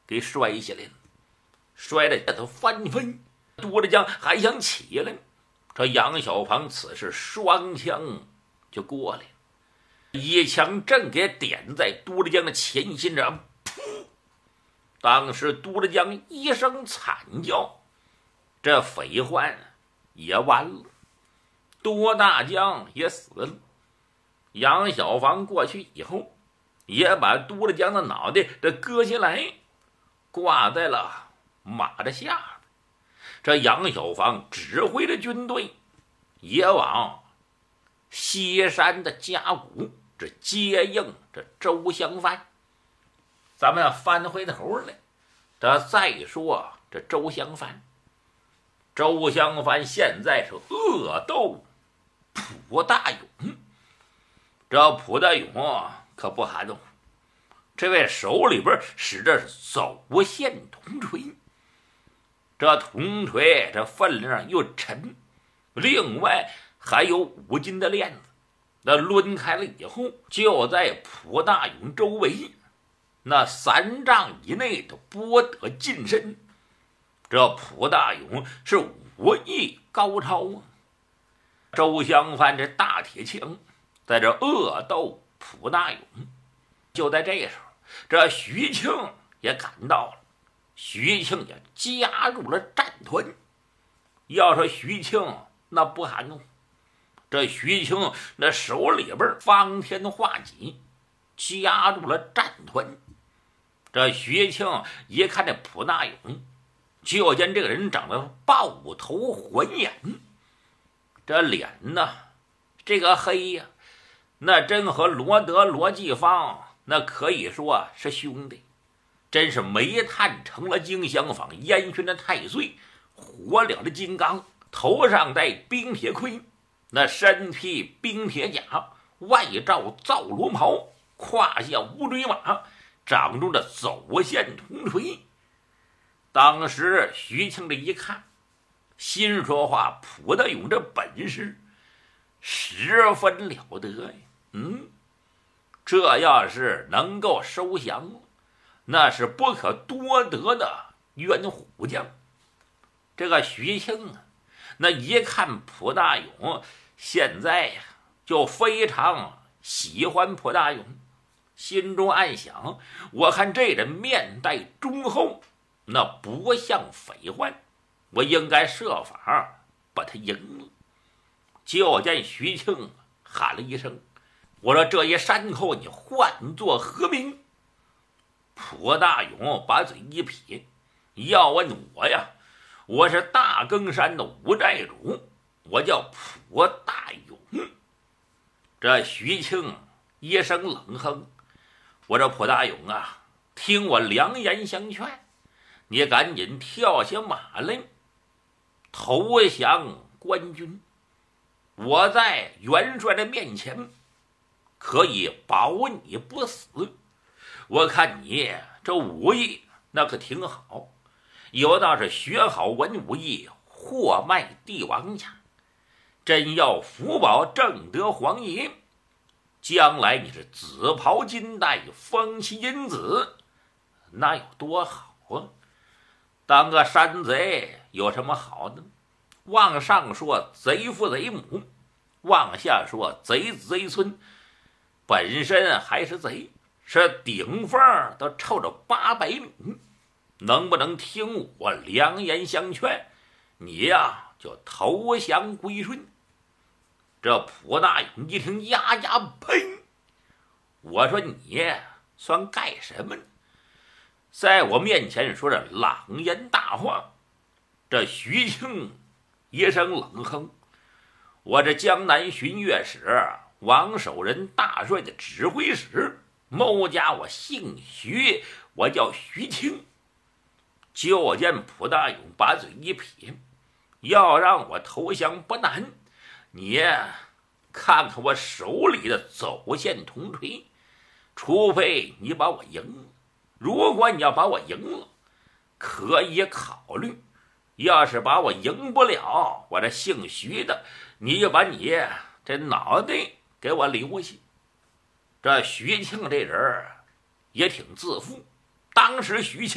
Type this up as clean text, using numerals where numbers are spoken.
给摔下来了，摔得他翻飞。杜大江还想起来，这杨小房此时双枪就过来了，一枪正给点在杜大江的前心上，噗！当时杜大江一声惨叫，这匪患也完了，杜大江也死了。杨小房过去以后，也把杜大江的脑袋这割下来，挂在了马的下边。这杨小房指挥着军队也往西山的甲骨这接应这周襄藩。咱们要翻回头来，这再说这周襄藩。周襄藩现在是恶斗蒲大勇，这蒲大勇可不含糊，这位手里边使着是走线铜锤，这铜锤这分量又沉，另外还有5斤的链子，那抡开了以后，就在蒲大勇周围那3丈以内的波得近身。这蒲大勇是武艺高超啊！周襄藩这大铁枪在这恶斗蒲大勇。就在这时候，这徐庆也赶到了，徐庆也加入了战团。要说徐庆那不含糊，这徐庆那手里边方天画戟，加入了战团。这徐庆一看这蒲大勇，就见这个人长得豹头环眼，这脸呢这个黑呀，那真和罗德罗继芳那可以说是兄弟，真是煤炭成了金香坊，烟熏的太岁，火燎的金刚，头上戴冰铁盔，那身披冰铁甲，外罩皂罗袍，胯下乌骓马，掌中的走线铜锤。当时徐庆这一看，心说话，蒲大勇这本事十分了得呀！这要是能够收降，那是不可多得的冤虎将。这个徐庆啊，那一看蒲大勇现在呀，就非常喜欢蒲大勇，心中暗想：我看这人面带忠厚，那不像匪患，我应该设法把他赢了。就见徐庆喊了一声：“我说这一山口你唤作何名？”蒲大勇把嘴一撇：“要问我呀，我是大更山的五寨主，我叫蒲大勇。”这徐庆一声冷哼：“我说蒲大勇啊，听我良言相劝，你赶紧跳下马来，投降官军。我在元帅的面前可以保你不死。我看你这武艺那可挺好，有道是学好文武艺，货卖帝王家。真要福保正德皇爷，将来你是紫袍金带，封其银子，那有多好啊！当个山贼有什么好的？往上说贼父贼母，往下说贼子贼孙，本身还是贼，是顶风都臭着800米。能不能听我良言相劝，你呀就投降归顺？这蒲大勇一听，呀呀呸！我说你算干什么呢？在我面前说着朗言大话。这徐庆一声冷哼：“我这江南巡阅使王守仁大帅的指挥使，某家我姓徐，我叫徐庆。”就见蒲大勇把嘴一撇：“要让我投降不难，你看看我手里的走线铜锤，除非你把我赢了。如果你要把我赢了，可以考虑；要是把我赢不了，我这姓徐的，你就把你这脑袋给我留下。”这徐庆这人也挺自负，当时徐庆